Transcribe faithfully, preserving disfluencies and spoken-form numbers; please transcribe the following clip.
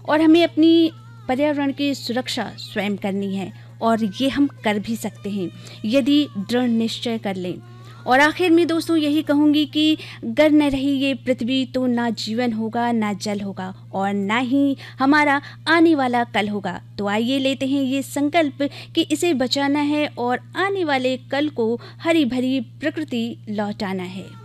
और हमें अपनी पर्यावरण की सुरक्षा स्वयं करनी है, और ये हम कर भी सकते हैं यदि दृढ़ निश्चय कर लें। और आखिर में दोस्तों यही कहूँगी कि अगर न रही ये पृथ्वी तो ना जीवन होगा, ना जल होगा, और ना ही हमारा आने वाला कल होगा। तो आइए लेते हैं ये संकल्प कि इसे बचाना है और आने वाले कल को हरी भरी प्रकृति लौटाना है।